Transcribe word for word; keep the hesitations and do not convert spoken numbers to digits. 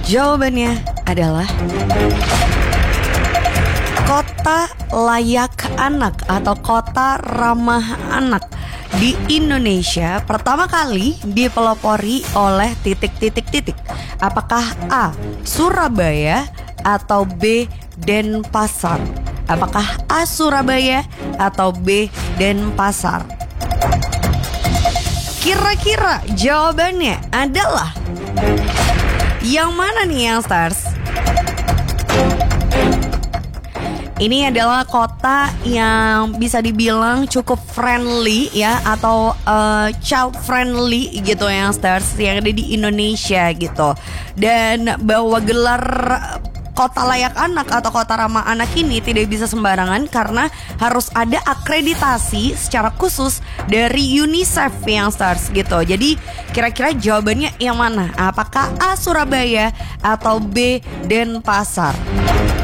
Jawabannya adalah kota layak anak atau kota ramah anak di Indonesia pertama kali dipelopori oleh titik-titik-titik. Apakah A. Surabaya atau B. Denpasar? Apakah A. Surabaya atau B. Denpasar? Kira-kira jawabannya adalah yang mana nih yang stars? Ini adalah kota yang bisa dibilang cukup friendly ya, atau uh, child friendly gitu yang stars yang ada di Indonesia gitu. Dan bahwa gelar kota layak anak atau kota ramah anak ini tidak bisa sembarangan karena harus ada akreditasi secara khusus dari UNICEF yang stars gitu. Jadi kira-kira jawabannya yang mana? Apakah A. Surabaya atau B. Denpasar?